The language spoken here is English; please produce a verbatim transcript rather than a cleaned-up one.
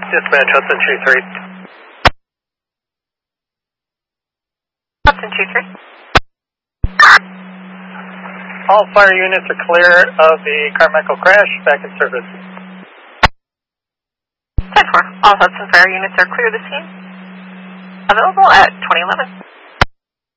Dispatch, Hudson two three. Hudson two three. All fire units are clear of the Carmichael crash. Back in service. ten four. All Hudson fire units are clear of the scene. Available at twenty eleven.